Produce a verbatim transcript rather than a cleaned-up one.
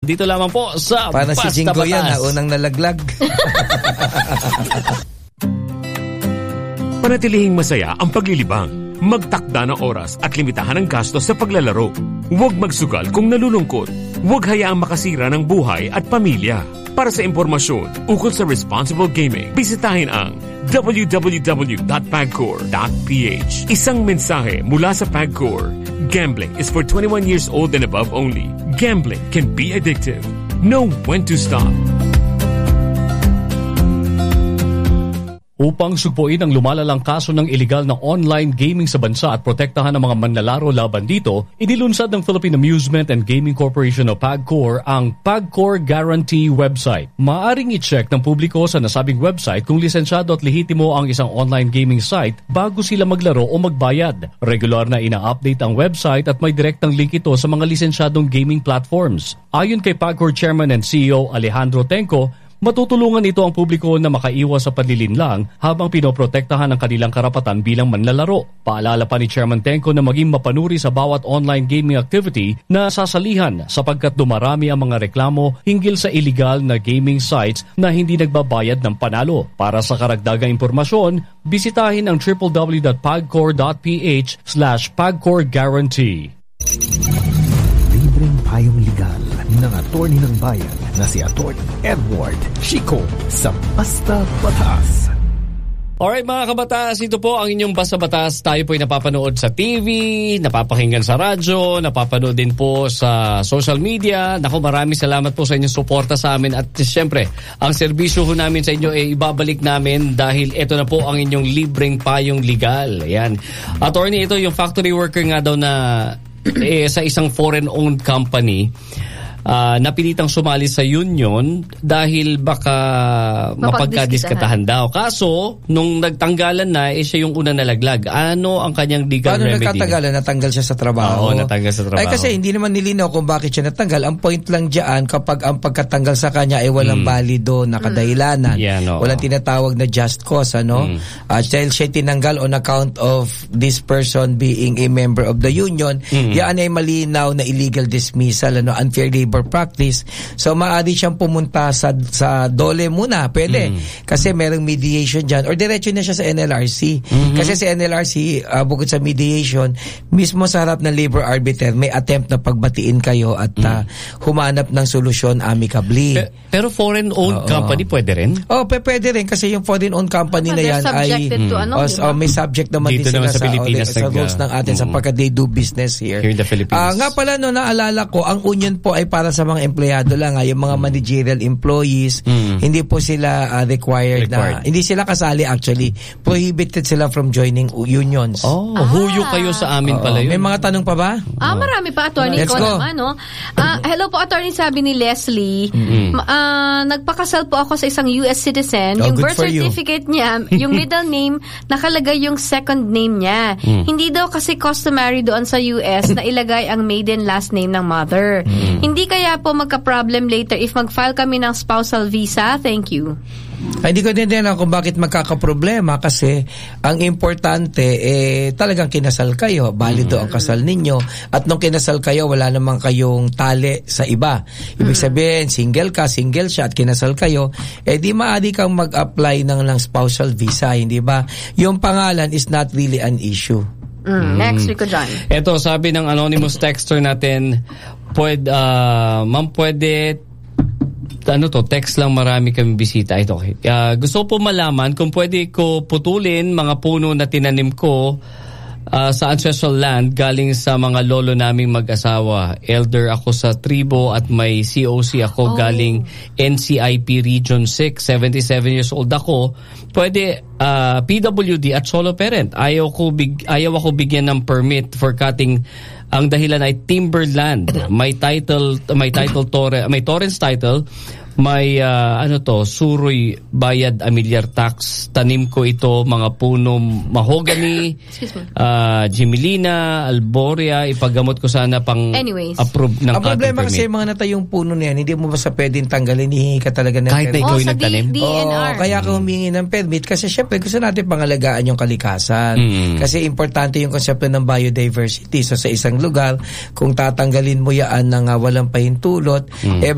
Dito lamang po sa Para Basta si Jingo yan, Batas. na unang nalaglag. Panatilihing masaya ang paglilibang. Magtakda ng oras at limitahan ang gastos sa paglalaro. Huwag magsugal kung nalulungkot. Huwag hayaang makasira ng buhay at pamilya. Para sa impormasyon ukol sa responsible gaming, bisitahin ang w w w dot pagcor dot p h. Isang mensahe mula sa Pagcor. Gambling is for twenty-one years old and above only. Gambling can be addictive. Know when to stop. Upang sugpuin ang lumalalang kaso ng iligal na online gaming sa bansa at protektahan ang mga manlalaro laban dito, inilunsad ng Philippine Amusement and Gaming Corporation o PAGCOR ang PAGCOR Guarantee website. Maaring i-check ng publiko sa nasabing website kung lisensyado at lehitimo ang isang online gaming site bago sila maglaro o magbayad. Regular na ina-update ang website at may direktang link ito sa mga lisensyadong gaming platforms. Ayon kay PAGCOR Chairman and C E O Alejandro Tenco, matutulungan ito ang publiko na makaiwas sa panlilinlang habang pinoprotektahan ang kanilang karapatan bilang manlalaro. Paalala pa ni Chairman Tenco na maging mapanuri sa bawat online gaming activity na sasalihan sapagkat dumarami ang mga reklamo hinggil sa illegal na gaming sites na hindi nagbabayad ng panalo. Para sa karagdagang impormasyon, bisitahin ang w w w dot pagcor dot p h slash pagcor guarantee. Libreng payong legal ng attorney ng bayan na si Attorney Edward Chico sa Basta Batas. Alright mga kabatas, ito po ang inyong Basta Batas. Tayo po ay napapanood sa T V, napapakinggan sa radyo, napapanood din po sa social media. Naku, maraming salamat po sa inyong suporta sa amin. At siyempre, ang serbisyo ho namin sa inyo ay ibabalik namin dahil ito na po ang inyong libreng payong legal. Ayan. Attorney, ito yung factory worker nga daw na eh, sa isang foreign-owned company. Uh, napilitang sumali sa union dahil baka mapagkadiskatahan daw. Kaso, nung nagtanggalan na, eh, siya yung una nalaglag. Ano ang kanyang legal Paano remedy? Paano nagkatanggalan? Natanggal siya sa trabaho? Oo, natanggal sa trabaho. Ay kasi hindi naman nilinaw kung bakit siya natanggal. Ang point lang dyan, kapag ang pagkatanggal sa kanya ay walang mm. balido, nakadahilanan, yeah, no. walang tinatawag na just cause, ano? Mm. Uh, dahil siya tinanggal on account of this person being a member of the union, mm. yan ay malinaw na illegal dismissal, ano, unfair labor practice. So maaari siyang pumunta sa sa dole muna, pwede. Mm. Kasi merong mediation diyan or diretso na siya sa N L R C. Mm-hmm. Kasi sa N L R C uh, bukod sa mediation, mismo sa harap ng labor arbiter may attempt na pagbatiin kayo at mm. uh, humanap ng solusyon amicably. Pero, pero foreign owned Oo. company pwede rin? Oh, p- pwede rin kasi yung foreign owned company oh, na yan ay to ano, oh, so, may subject naman dito din naman sila sa Pilipinas sa, sa rules ng atin mm. sapagkat they do business here. Here in the Philippines. Uh, nga pala no, naalala ko, ang union po ay para sa mga empleyado lang, ha, yung mga mm. managerial employees, mm. hindi po sila uh, required, required na, hindi sila kasali actually. Prohibited sila from joining unions. Oh, ah. huyo kayo sa amin Oo. pala yun. May mga tanong pa ba? Ah, marami pa, attorney. Let's ko go. naman, no? Ah, hello po, attorney, sabi ni Leslie. Mm-hmm. Ah, nagpakasal po ako sa isang U S citizen. Oh, yung good birth for you. certificate niya, yung middle name, nakalagay yung second name niya. Mm. Hindi daw kasi customary doon sa U S na ilagay ang maiden last name ng mother. Mm. Hindi kaya po magka-problem later if mag-file kami ng spousal visa? Thank you. Ay, hindi ko din din kung bakit magkakaproblema kasi ang importante eh talagang kinasal kayo, balido mm. ang kasal ninyo at nung kinasal kayo wala namang kayong tali sa iba. Ibig mm. sabihin single ka, single siya at kinasal kayo, eh di maaari kang mag-apply ng, ng spousal visa, hindi ba? Yung pangalan is not really an issue. Mm. Next week ko dyan. Ito, sabi ng anonymous texter natin, pwede, uh, ma'am, pwede ano to, text lang, marami kami bisita. Ito, okay. Uh, gusto po malaman kung pwede ko putulin mga puno na tinanim ko uh, sa ancestral land galing sa mga lolo naming mag-asawa. Elder ako sa tribo at may C O C ako oh. galing N C I P Region six. seventy-seven years old ako. Pwede uh, P W D at solo parent. Ayaw ko big, ayaw ako bigyan ng permit for cutting. Ang dahilan ay timberland. May title, may title tore, may torrents title, may uh, ano to, suroy bayad amilyar tax. Tanim ko ito mga puno mahogany, uh, Gimilina, Alboria, ipagamot ko sana pang Anyways. approve ng ang cutting problema permit. kasi mga natayong puno na yan, hindi mo basta pwedeng tanggalin, hihingi ka talaga ng kahit na ikaw oh, yung nagtanim? D- DNR. Oo, kaya ka humingi ng permit kasi syempre gusto natin pangalagaan yung kalikasan. Mm. Kasi importante yung konsepto ng biodiversity. So sa isang lugar, kung tatanggalin mo yan ng uh, walang pahintulot, mm. eh